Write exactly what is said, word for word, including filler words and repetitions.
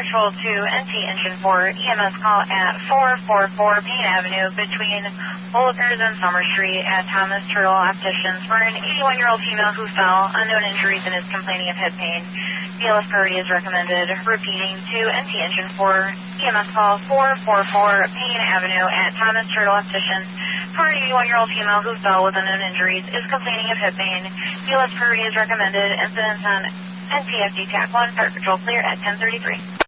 Patrol to N T Engine four, E M S call at four four four Payne Avenue between Bulkers and Summer Street at Thomas Turtle Opticians for an eighty-one-year-old female who fell, unknown injuries, and is complaining of head pain. B L S priority is recommended. Repeating to N T Engine four, E M S call four four four Payne Avenue at Thomas Turtle Opticians for an eighty-one-year-old female who fell with unknown injuries, is complaining of head pain. B L S priority is recommended. Incidents on N T F D T A C one, Fire Patrol clear at ten thirty-three.